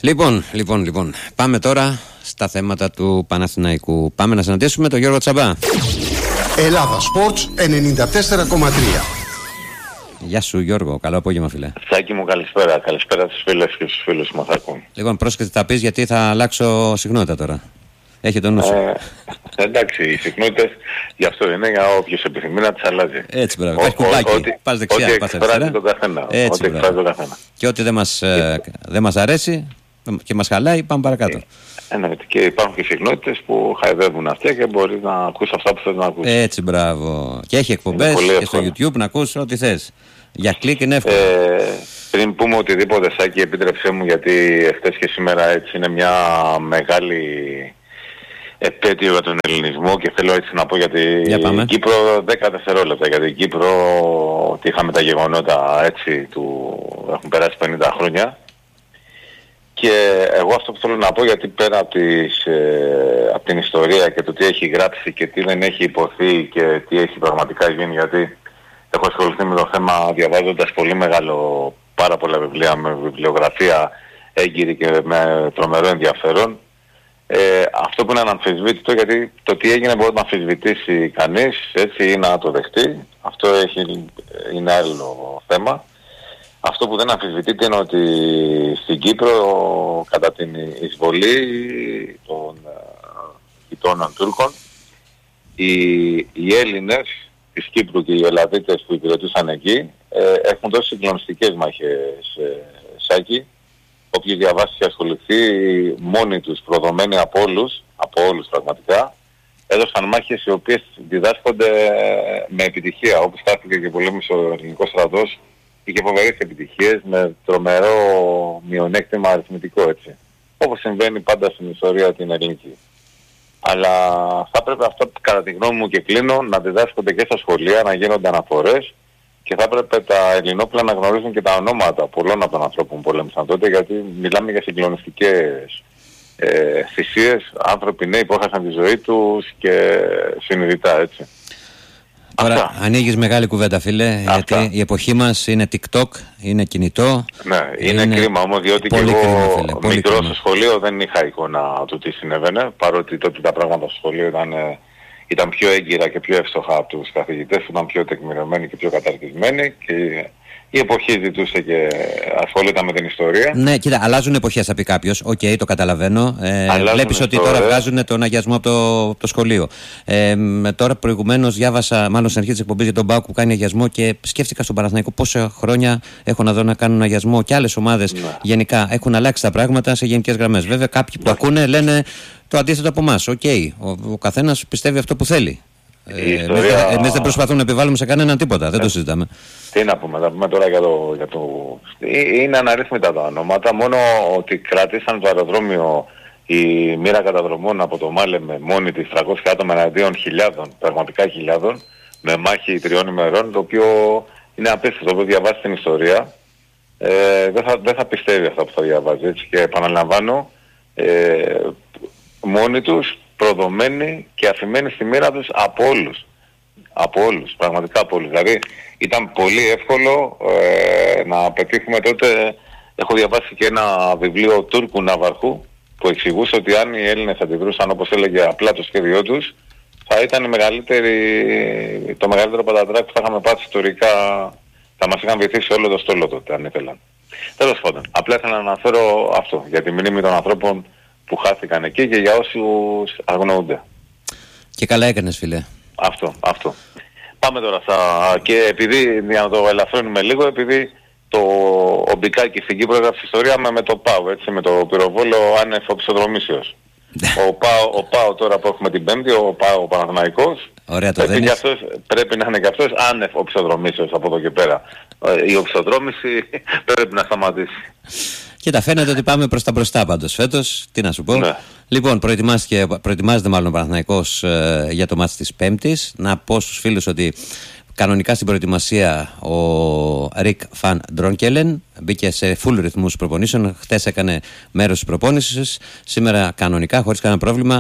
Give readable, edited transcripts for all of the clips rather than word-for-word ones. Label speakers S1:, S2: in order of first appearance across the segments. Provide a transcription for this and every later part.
S1: Λοιπόν. Πάμε τώρα στα θέματα του Παναθηναϊκού. Πάμε να συναντήσουμε τον Γιώργο Τσαμπά.
S2: Ελλάδα Sports 94,3.
S1: Γεια σου Γιώργο, καλό απόγευμα φίλε.
S3: Σάκη μου, καλησπέρα. Καλησπέρα στους φίλες και στους φίλους που μας ακούν.
S1: Λοιπόν, πρόσεχε τι θα πεις, γιατί θα αλλάξω συχνότητα τώρα. Έχει τον νου σου.
S3: Εντάξει, οι συχνότητες γι' αυτό είναι, για όποιος επιθυμεί να τις αλλάζει.
S1: Έτσι, μπράβο. Υπάρχει κουμπάκι. Πας δεξιά, πας αριστερά.
S3: Ό,τι εκφράζει τον καθένα.
S1: Και ό,τι δεν μας αρέσει και μας χαλάει, πάμε παρακάτω.
S3: Εννοείται. Και υπάρχουν και συχνότητες που χαϊδεύουν αυτιά και μπορείς να ακούσεις αυτά που θες να ακούσεις.
S1: Έτσι, μπράβο. Και έχει εκπομπές και στο YouTube να ακούσεις ό,τι θες. Για κλικ είναι εύκολο.
S3: Πριν πούμε οτιδήποτε, Σάκη, επίτρεψέ μου, γιατί χτες και σήμερα έτσι είναι μια μεγάλη επέτειο για τον ελληνισμό και θέλω έτσι να πω για την Κύπρο 10 δευτερόλεπτα. Για την Κύπρο ότι είχαμε τα γεγονότα έτσι έχουν περάσει 50 χρόνια. Και εγώ αυτό που θέλω να πω, γιατί πέρα από την ιστορία και το τι έχει γράψει και τι δεν έχει υποθεί και τι έχει πραγματικά γίνει, γιατί έχω ασχοληθεί με το θέμα διαβάζοντας πάρα πολλά βιβλία με βιβλιογραφία έγκυρη και με τρομερό ενδιαφέρον. Αυτό που είναι αναμφισβήτητο, γιατί το τι έγινε μπορεί να αμφισβητήσει κανείς έτσι ή να το δεχτεί, αυτό είναι άλλο θέμα. Αυτό που δεν αμφισβητείται είναι ότι στην Κύπρο κατά την εισβολή των γειτόνων Τούρκων οι Έλληνες της Κύπρου και οι Ελλαδίτες που υπηρετούσαν εκεί έχουν δώσει συγκλονιστικές μάχες, Σάκη. Όποιος διαβάσει και ασχοληθεί, μόνοι τους, προδομένοι από όλους πραγματικά, έδωσαν μάχες οι οποίες διδάσκονται με επιτυχία. Όπως στάθηκε και πολέμησε ο ελληνικός στρατός, είχε φοβερές επιτυχίες με τρομερό μειονέκτημα αριθμητικό, έτσι. Όπως συμβαίνει πάντα στην ιστορία την ελληνική. Αλλά θα πρέπει αυτά, κατά τη γνώμη μου και κλείνω, να διδάσκονται και στα σχολεία, να γίνονται αναφορές και θα έπρεπε τα ελληνόπλα να γνωρίζουν και τα ονόματα πολλών από των ανθρώπων που πολέμησαν τότε, γιατί μιλάμε για συγκλονιστικές θυσίες, άνθρωποι νέοι που έχασαν τη ζωή τους και συνειδητά, έτσι.
S1: Τώρα ανοίγεις μεγάλη κουβέντα φίλε, γιατί η εποχή μας είναι TikTok, είναι κινητό.
S3: Ναι, είναι κρίμα όμως, διότι και εγώ μικρό στο σχολείο δεν είχα εικόνα του τι συνέβαινε, παρότι τότε τα πράγματα στο σχολείο ήταν πιο έγκυρα και πιο εύστοχα από τους καθηγητές, ήταν πιο τεκμηριωμένοι και πιο καταρτισμένοι και η εποχή ζητούσε και ασχολείται με την ιστορία.
S1: Ναι, κοίτα, αλλάζουν εποχές θα πει κάποιος. Οκ, το καταλαβαίνω. Βλέπεις ότι τώρα βγάζουν τον αγιασμό από το σχολείο. Τώρα προηγουμένως διάβασα, μάλλον στην αρχή της εκπομπής, για τον ΠΑΟΚ που κάνει αγιασμό και σκέφτηκα στον Παναθηναϊκό πόσα χρόνια έχω να δω να κάνουν αγιασμό και άλλες ομάδες. Ναι. Γενικά έχουν αλλάξει τα πράγματα σε γενικές γραμμές. Βέβαια, κάποιοι που ακούνε λένε το αντίθετο από εμάς. Οκ, ο καθένας πιστεύει αυτό που θέλει. Εμείς δεν προσπαθούμε να επιβάλλουμε σε κανέναν τίποτα, δεν το συζητάμε.
S3: Τι να πούμε, θα πούμε τώρα για το... Είναι αναρρύθμιτα τα ονόματα, μόνο ότι κρατήσαν το αεροδρόμιο η μοίρα καταδρομών από το Μάλεμε μόνη της 300 άτομα εναντίον χιλιάδων, πραγματικά χιλιάδων, με μάχη 3 ημερών, το οποίο είναι απίστευτο. Όπως διαβάσει την ιστορία, δεν θα πιστεύει αυτά που θα διαβάζει, έτσι, και επαναλαμβάνω, μόνοι τους, προδομένοι και αφημένοι στη μοίρα τους από όλους, πραγματικά από όλους. Δηλαδή ήταν πολύ εύκολο να πετύχουμε τότε. Έχω διαβάσει και ένα βιβλίο Τούρκου ναυαρχού που εξηγούσε ότι αν οι Έλληνες αντιδρούσαν όπως έλεγε απλά το σχέδιό τους, θα ήταν το μεγαλύτερο πατατράκι που θα είχαμε πάθει ιστορικά, θα μας είχαν βοηθήσει όλο το στόλο τότε αν ήθελαν. Τέλος πάντων, απλά ήθελα να αναφέρω αυτό για τη μνήμη των ανθρώπων που χάθηκαν εκεί και για όσους αγνοούνται. Και
S1: καλά έκανες φίλε.
S3: Αυτό. Πάμε τώρα και επειδή, για να το ελαφρύνουμε λίγο, επειδή ο Μπικάκης στην Κύπρο έγραψε ιστορία με το ΠΑΟ, έτσι, με το πυροβόλο άνευ οψοδρομήσεως. ο ΠΑΟ τώρα που έχουμε την Πέμπτη, ο Παναθηναϊκός, πρέπει να είναι και αυτός άνευ οψοδρομήσεως από εδώ και πέρα. Η οψοδρόμηση πρέπει να σταματήσει.
S1: Κοίτα, φαίνεται ότι πάμε προς τα μπροστά πάντως φέτος. Τι να σου πω. Ναι. Λοιπόν, προετοιμάζεται μάλλον ο Παναθηναϊκός για το μάτς της Πέμπτης. Να πω στους φίλους ότι κανονικά στην προετοιμασία ο Ρικ Φαν Ντρόνκελεν μπήκε σε full ρυθμούς προπονήσεων. Χτες έκανε μέρος της προπόνησης. Σήμερα κανονικά, χωρίς κανένα πρόβλημα.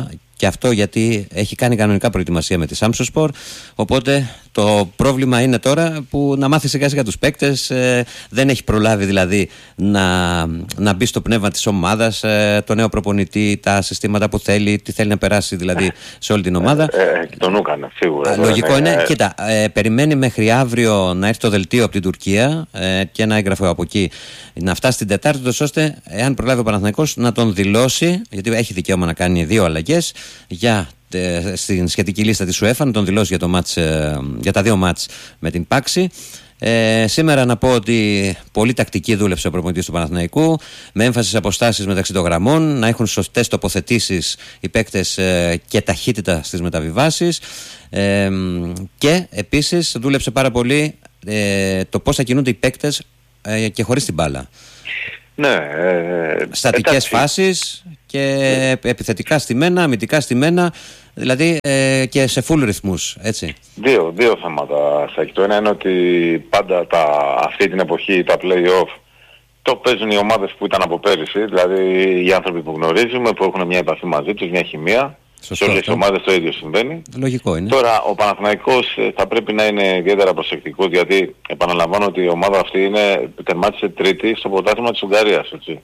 S1: Και αυτό γιατί έχει κάνει κανονικά προετοιμασία με τη Samsung Sport. Οπότε το πρόβλημα είναι τώρα που να μάθει σιγά σιγά τους παίκτες. Δεν έχει προλάβει δηλαδή να μπει στο πνεύμα της ομάδας, το νέο προπονητή, τα συστήματα που θέλει, τι θέλει να περάσει δηλαδή σε όλη την ομάδα.
S3: Τον έκανε σίγουρα.
S1: Λογικό είναι. Κοίτα, περιμένει μέχρι αύριο να έρθει το δελτίο από την Τουρκία και ένα έγγραφο από εκεί να φτάσει την Τετάρτη, ώστε εάν προλάβει ο Παναθηναϊκός να τον δηλώσει, γιατί έχει δικαίωμα να κάνει 2 αλλαγές στην σχετική λίστα της UEFA, να τον δηλώσει για τα 2 μάτς με την Πάξη. Σήμερα να πω ότι πολύ τακτική δούλεψε ο προπονητής του Παναθηναϊκού, με έμφαση στις αποστάσεις μεταξύ των γραμμών, να έχουν σωστές τοποθετήσεις οι παίκτες και ταχύτητα στις μεταβιβάσεις, και επίσης δούλεψε πάρα πολύ το πώς θα κινούνται οι παίκτες και χωρίς την μπάλα.
S3: Ναι,
S1: στατικές φάσεις και επιθετικά στημένα, αμυντικά στημένα, δηλαδή και σε full ρυθμούς, έτσι.
S3: Δύο θέματα, Σάκη. Το ένα είναι ότι πάντα αυτή την εποχή τα play-off το παίζουν οι ομάδες που ήταν από πέρυσι, δηλαδή οι άνθρωποι που γνωρίζουμε, που έχουν μια επαφή μαζί τους, μια χημεία.
S1: Σωστό,
S3: σε όλες τις ομάδες το ίδιο συμβαίνει.
S1: Λογικό είναι.
S3: Τώρα ο Παναθηναϊκός θα πρέπει να είναι ιδιαίτερα προσεκτικός, γιατί επαναλαμβάνω ότι η ομάδα αυτή τερμάτισε τρίτη στο πρωτάθλημα της Ουγγαρίας, έτσι.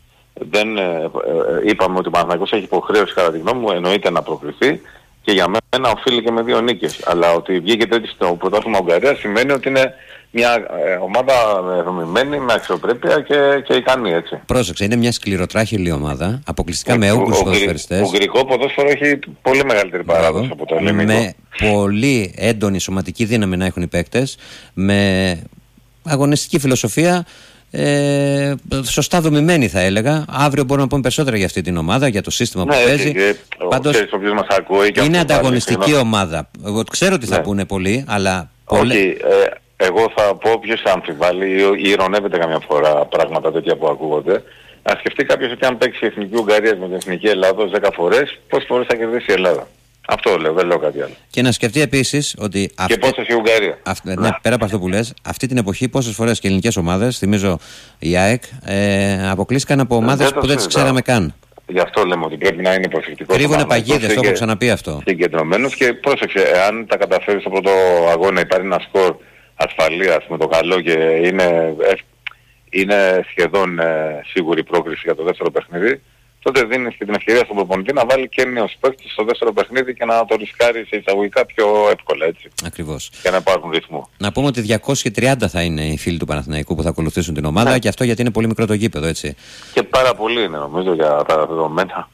S3: Είπαμε ότι ο Παναθηναϊκός έχει υποχρέωση, κατά τη γνώμη μου, εννοείται να προκριθεί, και για μένα οφείλει και με 2 νίκες. Αλλά ότι βγήκε τρίτη στο πρωτάθλημα Ουγγαρίας σημαίνει ότι είναι μια ομάδα δομημένη, με αξιοπρέπεια και ικανή, έτσι.
S1: Πρόσεξε, είναι μια σκληροτράχηλη ομάδα, αποκλειστικά με Ούγγρους ποδοσφαιριστές.
S3: Το ουγγρικό ποδόσφαιρο έχει πολύ μεγαλύτερη παράδοση από το ελληνικό.
S1: Με πολύ έντονη σωματική δύναμη να έχουν οι παίκτες, με αγωνιστική φιλοσοφία, σωστά δομημένη θα έλεγα. Αύριο μπορούμε να πούμε περισσότερα για αυτή την ομάδα, για το σύστημα που παίζει.
S3: Πάντως
S1: είναι ανταγωνιστική ομάδα. Εγώ ξέρω τι θα πούνε πολλοί, αλλά
S3: όχι, εγώ θα πω, ποιος θα αμφιβάλλει ή ειρωνεύεται καμιά φορά πράγματα τέτοια που ακούγονται. Να σκεφτεί κάποιος ότι αν παίξει η Εθνική Ουγγαρία με την Εθνική Ελλάδος 10 φορές, πόσες φορές θα κερδίσει η Ελλάδα. Αυτό λέω, δεν λέω κάτι άλλο.
S1: Και να σκεφτεί επίσης ότι.
S3: Και πόσες η Ουγγαρία.
S1: Ναι, πέρα από αυτό που λες, αυτή την εποχή πόσες φορές και ελληνικές ομάδες, θυμίζω η ΑΕΚ, αποκλείστηκαν από ομάδες που δεν τις ξέραμε καν.
S3: Γι' αυτό λέμε ότι πρέπει να είναι προσεκτικός.
S1: Κρύβουνε παγίδες, το έχω ξαναπεί αυτό.
S3: Συγκεντρωμένος, και πρόσεξε, εάν τα καταφέρει στο πρώτο αγώνα, υπάρχει ένα σκορ ασφαλείας με το καλό και είναι σχεδόν σίγουρη πρόκριση για το δεύτερο παιχνίδι, τότε δίνεις και την ευκαιρία στον προπονητή να βάλει και νέους παίκτες στο δεύτερο παιχνίδι και να το ρισκάρει σε εισαγωγικά πιο εύκολα, έτσι.
S1: Ακριβώς.
S3: Για να υπάρχουν ρυθμό.
S1: Να πούμε ότι 230 θα είναι οι φίλοι του Παναθηναϊκού που θα ακολουθήσουν την ομάδα, και αυτό γιατί είναι πολύ μικρό το γήπεδο, έτσι.
S3: Και πάρα πολύ είναι, νομίζω, για τα δεδομένα.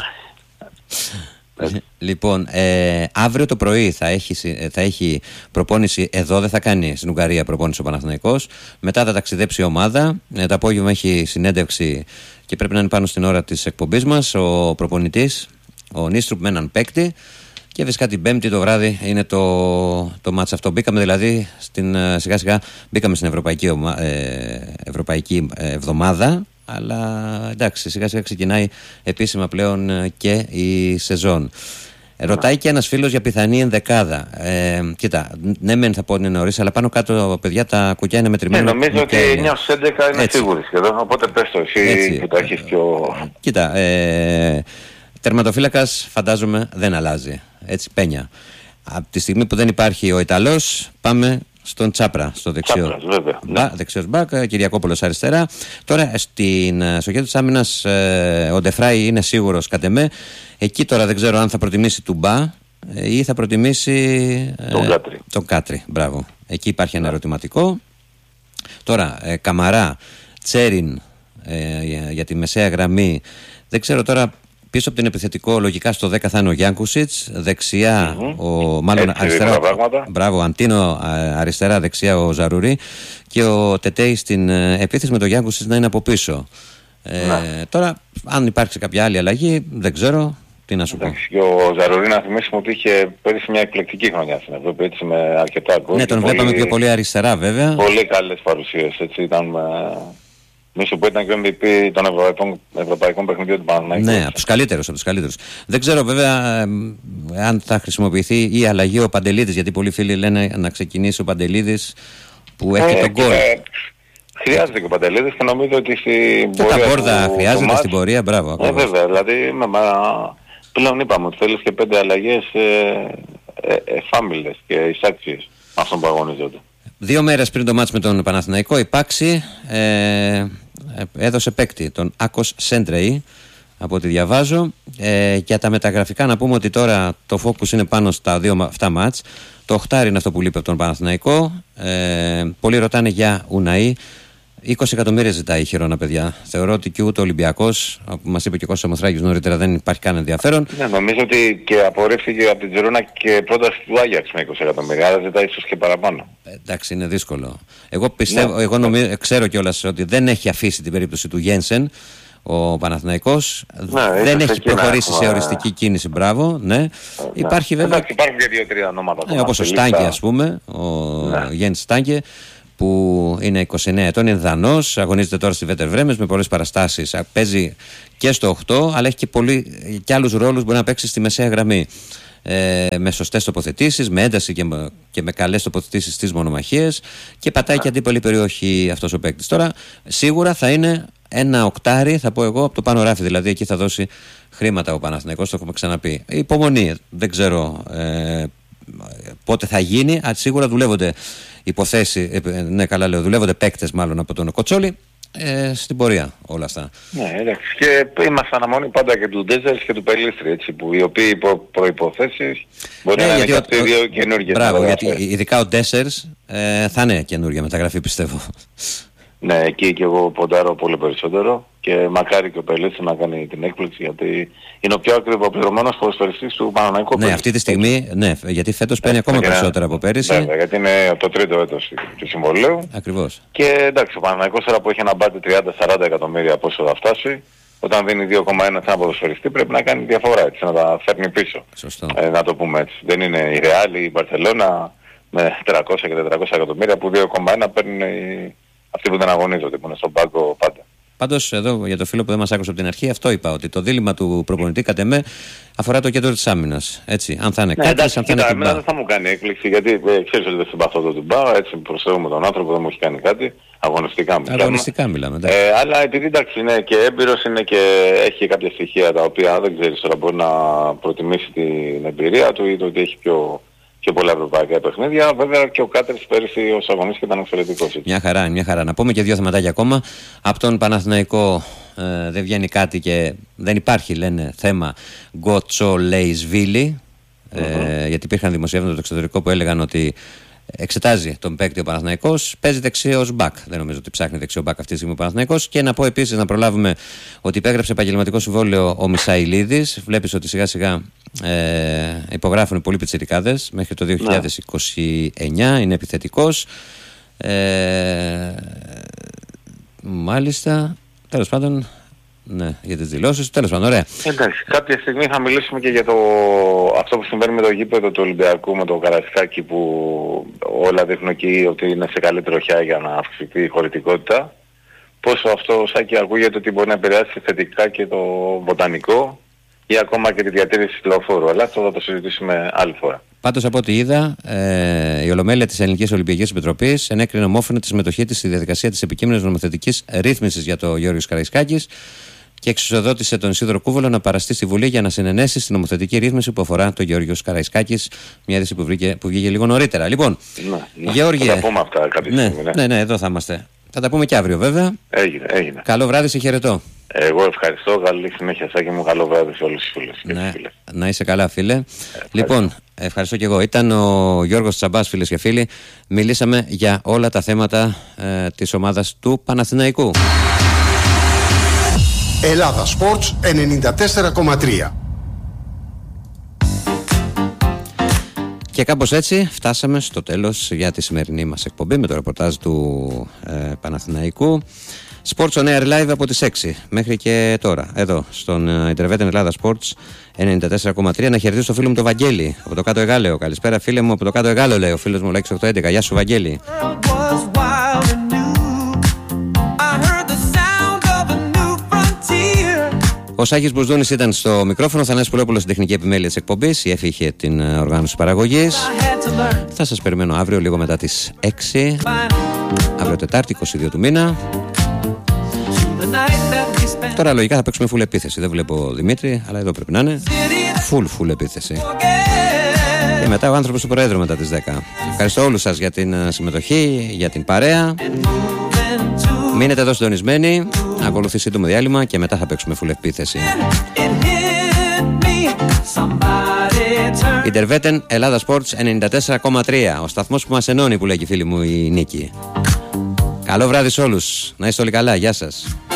S1: Λοιπόν, αύριο το πρωί θα έχει προπόνηση εδώ, δεν θα κάνει στην Ουγγαρία προπόνηση ο Παναθηναϊκός. Μετά θα ταξιδέψει η ομάδα. Το απόγευμα έχει συνέντευξη και πρέπει να είναι πάνω στην ώρα της εκπομπής μας ο προπονητής, ο Νίστρουπ, με έναν παίκτη. Και φυσικά την Πέμπτη το βράδυ είναι το μάτς αυτό. Μπήκαμε δηλαδή σιγά σιγά μπήκαμε στην Ευρωπαϊκή Εβδομάδα. Αλλά εντάξει, σιγά σιγά ξεκινάει επίσημα πλέον και η σεζόν. Ρωτάει και ένας φίλος για πιθανή ενδεκάδα. Κοίτα, ναι μεν θα πω είναι νωρίς, αλλά πάνω κάτω, παιδιά, τα κουκιά είναι μετρημένα.
S3: Νομίζω ότι 9-11 είναι σίγουροι σχεδόν, οπότε πες το εσύ που τα έχεις πιο...
S1: Κοίτα, τερματοφύλακας φαντάζομαι δεν αλλάζει. Έτσι, Πένια. Από τη στιγμή που δεν υπάρχει ο Ιταλός, πάμε στον Τσάπρα, στο δεξιό. Δεξιός μπακ, Κυριακόπουλος αριστερά. Τώρα στο κέντρο της άμυνας ο Ντεφράι είναι σίγουρος κατ' εμέ. Εκεί τώρα δεν ξέρω αν θα προτιμήσει Τουμπά ή θα προτιμήσει τον Κάτρι. Μπράβο. Εκεί υπάρχει ένα ερωτηματικό. Τώρα Καμαρά, Τσέριν για τη μεσαία γραμμή. Δεν ξέρω τώρα. Πίσω από την επιθετικό, λογικά στο 10 θα είναι ο Γιάνκουσιτς, δεξιά μάλλον αριστερά. Μπράβο, Αντίνο αριστερά, δεξιά ο Ζαρουρί, και ο Τετέι στην επίθεση με τον Γιάνκουσιτς να είναι από πίσω. Τώρα, αν υπάρξει κάποια άλλη αλλαγή, δεν ξέρω τι να σου πω.
S3: Και ο Ζαρουρί, να θυμίσουμε ότι είχε πέρυσι μια εκπληκτική χρονιά στην Ευρώπη, έτσι, με αρκετά γκολ.
S1: Ναι, τον βλέπαμε πιο πολύ αριστερά, βέβαια.
S3: Πολύ καλές παρουσίες, έτσι, ήταν. Μίσο που ήταν και MVP των ευρωπαϊκών παιχνιδιών του Παναθηναϊκού.
S1: Ναι, από τους καλύτερους. Δεν ξέρω βέβαια αν θα χρησιμοποιηθεί η αλλαγή ο Παντελίδης, γιατί πολλοί φίλοι λένε να ξεκινήσει ο Παντελίδης που έχει τον γκολ.
S3: Χρειάζεται και ο Παντελίδης, και νομίζω ότι στην πορεία.
S1: Και τα Μπόρδα χρειάζεται στην πορεία, μπράβο.
S3: Βέβαια, δηλαδή πλέον είπαμε ότι θέλεις και 5 αλλαγές εφάμιλες και εισάξιες αυτών που αγωνίζονται.
S1: 2 μέρες πριν το μάτς με τον Παναθηναϊκό, η Πάξη έδωσε παίκτη, τον Άκος Σέντρεϊ, από ό,τι διαβάζω. Για τα μεταγραφικά να πούμε ότι τώρα το focus είναι πάνω στα 2 αυτά μάτς. Το οχτάρι είναι αυτό που λείπει από τον Παναθηναϊκό. Πολλοί ρωτάνε για Ουναή. 20 εκατομμύρια ζητάει η Χιρόνα, παιδιά. Θεωρώ ότι και ούτε ο Ολυμπιακός, που μας είπε και ο Κώστας Σαμοθράκης νωρίτερα, δεν υπάρχει καν ενδιαφέρον.
S3: Ναι, νομίζω ότι και απορρίφθηκε από την Τζιρόνα και πρόταση του Άγιαξ με 20 εκατομμύρια, άρα ζητάει ίσως και παραπάνω.
S1: Εντάξει, είναι δύσκολο. Εγώ πιστεύω, ξέρω κιόλας ότι δεν έχει αφήσει την περίπτωση του Γένσεν ο Παναθηναϊκός. Δεν έχει προχωρήσει σε οριστική κίνηση. Μπράβο, ναι. Υπάρχει βέβαια.
S3: Εντάξει, υπάρχουν και 2-3 ονόματα.
S1: Όπως ο Στάνκε, ας πούμε, ο Γιάννης Στάνκε, που είναι 29 ετών, είναι Δανός, αγωνίζεται τώρα στη Βέτερ Βρέμες με πολλές παραστάσεις. Παίζει και στο 8, αλλά έχει και άλλους ρόλους, μπορεί να παίξει στη μεσαία γραμμή. Με σωστές τοποθετήσεις, με ένταση και με καλές τοποθετήσεις στις μονομαχίες, και πατάει και αντίπαλη περιοχή αυτός ο παίκτης. Τώρα σίγουρα θα είναι ένα οκτάρι, θα πω εγώ, από το πάνω ράφι, δηλαδή εκεί θα δώσει χρήματα ο Παναθηναϊκός, το έχουμε ξαναπεί. Υπομονή, δεν ξέρω πότε θα γίνει, αλλά σίγουρα δουλεύονται υποθέσεις, ναι, καλά λέω, δουλεύονται παίκτες μάλλον από τον Κοτσόλη. Στην πορεία όλα αυτά.
S3: Ναι, εντάξει. Και είμαστε αναμονή πάντα και του Ντέζερς και του Πελίστρη, έτσι, που οι οποίοι υπό προϋποθέσεις μπορεί να είναι και αυτοί οι δύο καινούργιες.
S1: Μπράβο, γιατί ειδικά ο Ντέζερς θα είναι καινούργια μεταγραφή, πιστεύω.
S3: Ναι, εκεί και εγώ ποντάρω πολύ περισσότερο και μακάρι και ο Πελίστρη να κάνει την έκπληξη, γιατί είναι ο πιο ακριβοπληρωμένος ποδοσφαιριστής του Παναθηναϊκού.
S1: Ναι, αυτή τη στιγμή, ναι, γιατί φέτος παίρνει ακόμα περισσότερα από πέρυσι.
S3: Βέβαια, γιατί είναι το 3ο έτος του συμβολέου.
S1: Ακριβώς.
S3: Και εντάξει, ο Παναθηναϊκός τώρα που έχει ένα μπάτι 30-40 εκατομμύρια πόσο θα φτάσει, όταν δίνει 2,1 σε ένα ποδοσφαιριστή πρέπει να κάνει διαφορά, έτσι, να τα φέρνει πίσω.
S1: Σωστό.
S3: Να το πούμε έτσι. Δεν είναι η Real ή η Μπαρσελόνα με 300 και 400 εκατομμύρια που 2,1 παίρνουν αυτοί που δεν αγωνίζονται, που είναι στον πάγκο πάντα.
S1: Πάντως, εδώ για το φίλο που δεν μας άκουσε από την αρχή, αυτό είπα, ότι το δίλημμα του προπονητή κατ' εμέ αφορά το κέντρο της άμυνας. Έτσι, αν θα είναι κάτι, αν θα είναι Τουμπά.
S3: Δεν θα μου κάνει έκπληξη, γιατί ξέρεις ότι δεν συμπαθώ τον Τουμπά, έτσι προσθέτουμε τον άνθρωπο, δεν μου έχει κάνει κάτι. Αγωνιστικά
S1: μιλάμε.
S3: Αλλά επειδή εντάξει είναι και έμπειρος, είναι και έχει κάποια στοιχεία τα οποία δεν ξέρεις τώρα, μπορεί να προτιμήσει την εμπειρία του ή το ότι έχει πιο πολλά ευρωπαϊκά παιχνίδια. Βέβαια και ο Κάτερς πέρυσι ως αγωνίστηκε ήταν εξαιρετικός.
S1: Μια χαρά. Να πούμε και 2 θεματάκια ακόμα. Από τον Παναθηναϊκό δεν βγαίνει κάτι και δεν υπάρχει, λένε, θέμα Γκοτσολέισβίλη. Γιατί υπήρχαν δημοσιεύματα στο εξωτερικό που έλεγαν ότι εξετάζει τον παίκτη ο Παναθηναϊκός. Παίζει δεξιός μπακ. Δεν νομίζω ότι ψάχνει δεξιό μπακ αυτή τη στιγμή ο Παναθηναϊκός. Και να πω επίσης, να προλάβουμε, ότι υπέγραψε επαγγελματικό συμβόλαιο ο Μισαηλίδης. Βλέπεις ότι σιγά σιγά υπογράφουν πολλοί πιτσιρικάδες μέχρι το 2029. Είναι επιθετικός. Μάλιστα. Τέλος πάντων. Ναι, για τις δηλώσεις. Τέλος πάντων, ωραία.
S3: Εντάξει, κάποια στιγμή θα μιλήσουμε και για αυτό που συμβαίνει με το γήπεδο του Ολυμπιακού, με το Καραϊσκάκι, που όλα δείχνουν εκεί ότι είναι σε καλή τροχιά για να αυξηθεί η χωρητικότητα. Πόσο αυτό, Σάκη, ακούγεται ότι μπορεί να επηρεάσει θετικά και το βοτανικό ή ακόμα και τη διατήρηση του λεωφόρου. Αλλά αυτό θα το συζητήσουμε άλλη φορά.
S1: Πάντως, από ό,τι είδα, η Ολομέλεια της Ελληνικής Ολυμπιακής Επιτροπής ενέκρινε ομόφωνα τη συμμετοχή της στη διαδικασία της επικείμενης νομοθετικής ρύθμισης για το Γιώργος Καραϊσκάκης και εξουσιοδότησε τον Ισίδωρο Κούβολο να παραστεί στη Βουλή για να συνενέσει στην νομοθετική ρύθμιση που αφορά τον Γιώργο Καραϊσκάκης. Μια είδηση που βγήκε λίγο νωρίτερα. Λοιπόν, Γεώργιε.
S3: Θα τα πούμε αυτά κάποια στιγμή.
S1: Ναι, εδώ θα είμαστε. Θα τα πούμε και αύριο, βέβαια.
S3: Έγινε.
S1: Καλό βράδυ, σε χαιρετώ.
S3: Εγώ ευχαριστώ. Καλή συνέχεια, Σάκη μου. Καλό βράδυ σε όλους τους φίλους.
S1: Ναι, να είσαι καλά, φίλε. Λοιπόν, ευχαριστώ και εγώ. Ήταν ο Γιώργος Τσαμπάς, φίλες και φίλοι. Μιλήσαμε για όλα τα θέματα της ομάδας του Παναθηναϊκού.
S2: Ελλάδα Sports 94,3.
S1: Και κάπως έτσι φτάσαμε στο τέλος για τη σημερινή μας εκπομπή με το ρεπορτάζ του Παναθηναϊκού. Sports on Air Live από τις 6 μέχρι και τώρα, εδώ στον Ιντερβέτεν Ελλάδα Sports 94,3. Να χαιρετήσω το φίλο μου το Βαγγέλη από το Κάτω Εγάλεο. Καλησπέρα, φίλε μου από το Κάτω Εγάλεο, λέει ο φίλος μου Λέξ 811. Γεια σου, Βαγγέλη. Ο Σάκης Μπουσδούνης ήταν στο μικρόφωνο, Θανάσης Πουλόπουλος στην τεχνική επιμέλεια της εκπομπής. Η Εφη είχε την οργάνωση παραγωγής. Θα σας περιμένω αύριο λίγο μετά τις 6. Αύριο Τετάρτη, 22 του μήνα. Τώρα λογικά θα παίξουμε full επίθεση. Δεν βλέπω Δημήτρη, αλλά εδώ πρέπει να είναι full επίθεση. Και μετά ο άνθρωπος του Προέδρου μετά τις 10. Ευχαριστώ όλους σας για την συμμετοχή, για την παρέα. Μείνετε εδώ συντονισμένοι. Ακολουθεί σύντομο διάλειμμα και μετά θα παίξουμε full επίθεση. Ιντερβέτεν, Ελλάδα Sports 94,3. Ο σταθμός που μας ενώνει, που λέγει η φίλη μου η Νίκη. Καλό βράδυ σε όλους. Να είστε όλοι καλά. Γεια σας.